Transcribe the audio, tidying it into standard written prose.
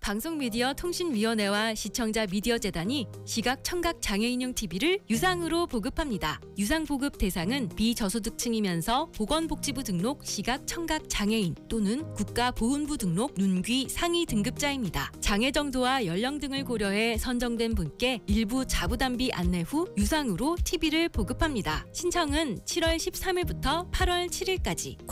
방송미디어통신위원회와 시청자미디어재단이 시각 청각 장애인용 TV를 유상으로 보급합니다. 유상 보급 대상은 비저소득층이면서 보건복지부 등록 시각 청각 장애인 또는 국가보훈부 등록 눈귀 상위 등급자입니다. 장애 정도와 연령 등을 고려해 선정된 분께 일부 자부담비 안내 후 유상으로 TV를 보급합니다. 신청은 7월 13일부터 8월 7일까지